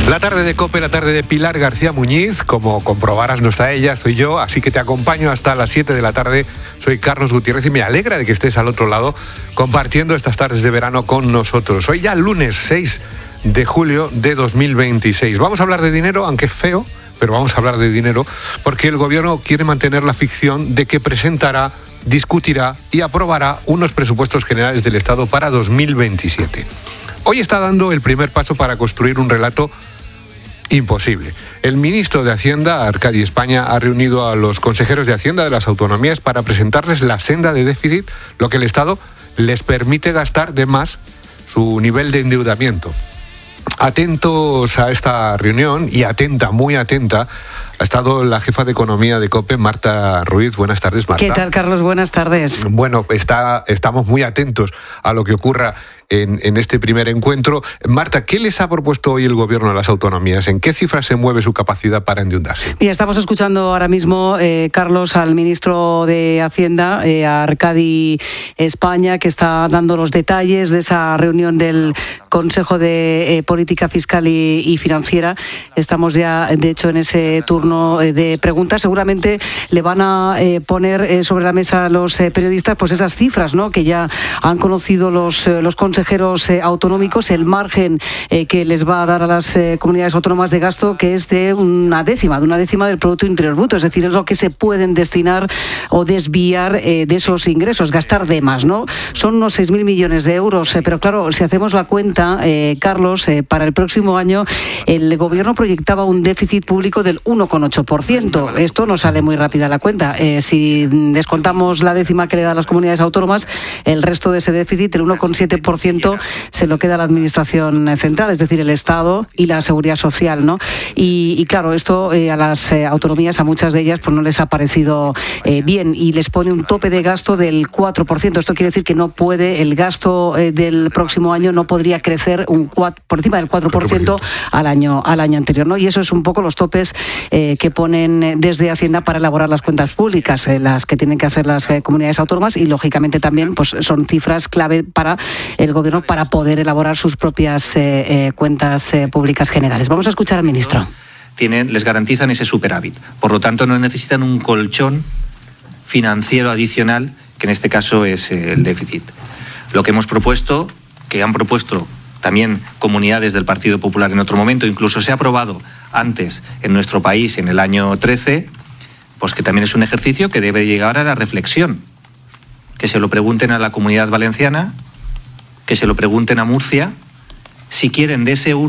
La tarde de COPE, la tarde de Pilar García Muñiz. Como comprobarás, no está ella, soy yo, así que te acompaño hasta las 7 de la tarde. Soy Carlos Gutiérrez y me alegra de que estés al otro lado compartiendo estas tardes de verano con nosotros. Hoy ya lunes 6 de julio de 2026. Vamos a hablar de dinero, aunque es feo, pero vamos a hablar de dinero porque el gobierno quiere mantener la ficción de que presentará, discutirá y aprobará unos presupuestos generales del Estado para 2027. Hoy está dando el primer paso para construir un relato imposible. El ministro de Hacienda, Arcadi España, ha reunido a los consejeros de Hacienda de las autonomías para presentarles la senda de déficit, lo que el Estado les permite gastar de más su nivel de endeudamiento. Atentos a esta reunión y atenta, muy atenta, ha estado la jefa de Economía de COPE, Marta Ruiz. Buenas tardes, Marta. ¿Qué tal, Carlos? Buenas tardes. Bueno, estamos muy atentos a lo que ocurra en este primer encuentro. Marta, ¿qué les ha propuesto hoy el gobierno a las autonomías? ¿En qué cifras se mueve su capacidad para endeudarse? Y estamos escuchando ahora mismo, Carlos, al ministro de Hacienda, Arcadi España, que está dando los detalles de esa reunión del Consejo de Política Fiscal y Financiera. Estamos ya, de hecho, en ese turno de preguntas. Seguramente le van a poner sobre la mesa a los periodistas pues esas cifras, ¿no?, que ya han conocido los consejeros autonómicos, el margen que les va a dar a las comunidades autónomas de gasto, que es de una décima del Producto Interior Bruto, es decir, es lo que se pueden destinar o desviar de esos ingresos, gastar de más, ¿no? Son unos 6.000 millones de euros, pero claro, si hacemos la cuenta, Carlos, para el próximo año el gobierno proyectaba un déficit público del 1,8%. Esto no sale muy rápida la cuenta. Si descontamos la décima que le da a las comunidades autónomas, el resto de ese déficit, el 1,7%, se lo queda a la Administración Central, es decir, el Estado y la Seguridad Social, ¿no? Y claro, esto a las autonomías, a muchas de ellas, pues no les ha parecido bien y les pone un tope de gasto del 4%. Esto quiere decir que no puede, el gasto del próximo año no podría crecer por encima del 4% al año anterior, ¿no? Y eso es un poco los topes que ponen desde Hacienda para elaborar las cuentas públicas, las que tienen que hacer las comunidades autónomas, y lógicamente también pues son cifras clave para el gobierno para poder elaborar sus propias cuentas públicas generales. Vamos a escuchar al ministro. Les garantizan ese superávit. Por lo tanto, no necesitan un colchón financiero adicional, que en este caso es el déficit. Lo que hemos propuesto, que han propuesto también comunidades del Partido Popular en otro momento, incluso se ha aprobado antes en nuestro país en el año 13, pues que también es un ejercicio que debe llegar a la reflexión. Que se lo pregunten a la Comunidad Valenciana, que se lo pregunten a Murcia, si quieren de ese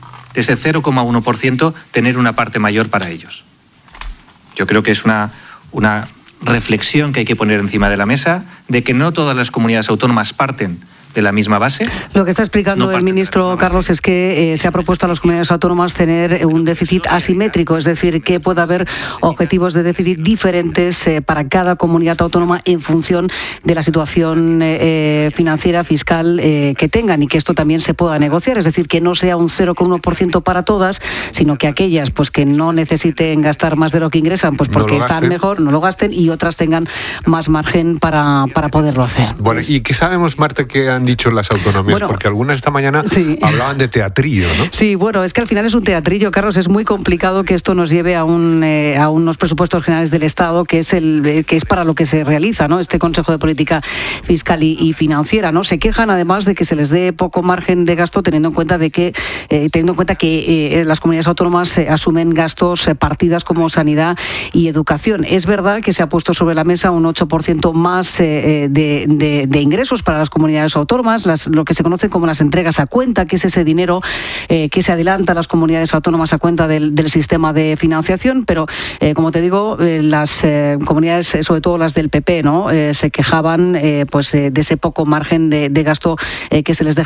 0,1%, tener una parte mayor para ellos. Yo creo que es una reflexión que hay que poner encima de la mesa, de que no todas las comunidades autónomas parten de la misma base. Lo que está explicando el ministro, Carlos, es que se ha propuesto a las comunidades autónomas tener un déficit asimétrico, es decir, que pueda haber objetivos de déficit diferentes para cada comunidad autónoma en función de la situación financiera, fiscal que tengan, y que esto también se pueda negociar, es decir, que no sea un 0,1% para todas, sino que aquellas pues que no necesiten gastar más de lo que ingresan, pues porque están mejor, no lo gasten, y otras tengan más margen para poderlo hacer. Bueno, ¿y qué sabemos, Marta, que han dicho las autonomías? Bueno, porque algunas esta mañana hablaban de teatrillo, ¿no? Sí, bueno, es que al final es un teatrillo, Carlos. Es muy complicado que esto nos lleve a unos presupuestos generales del Estado, que es para lo que se realiza, ¿no?, este Consejo de Política Fiscal y Financiera, ¿no? Se quejan además de que se les dé poco margen de gasto, teniendo en cuenta que las comunidades autónomas asumen gastos, partidas como sanidad y educación. Es verdad que se ha puesto sobre la mesa un 8% más de ingresos para las comunidades autónomas, lo que se conocen como las entregas a cuenta, que es ese dinero que se adelanta a las comunidades autónomas a cuenta del sistema de financiación, pero como te digo, las comunidades, sobre todo las del PP, ¿no?, se quejaban pues de ese poco margen de gasto que se les deja